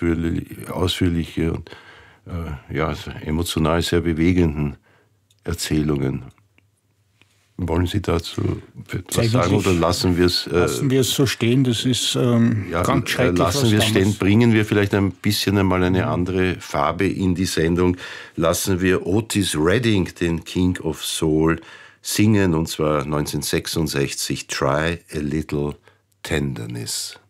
ausführliche und emotional sehr bewegenden Erzählungen. Wollen Sie dazu etwas sagen oder lassen wir es? Lassen wir es so stehen, das ist ganz schrecklich. Lassen wir es stehen, bringen wir vielleicht ein bisschen einmal eine andere Farbe in die Sendung. Lassen wir Otis Redding, den King of Soul, singen, und zwar 1966, Try a Little Tenderness.